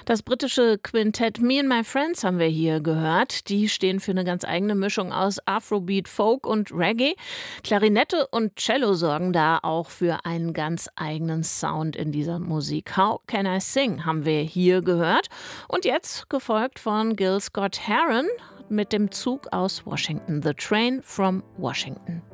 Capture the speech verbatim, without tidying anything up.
Das britische Quintett Me and My Friends haben wir hier gehört. Die stehen für eine ganz eigene Mischung aus Afrobeat, Folk und Reggae. Klarinette und Cello sorgen da auch für einen ganz eigenen Sound in dieser Musik. How Can I Sing haben wir hier gehört. Und jetzt gefolgt von Gil Scott-Heron mit dem Zug aus Washington. The Train from Washington.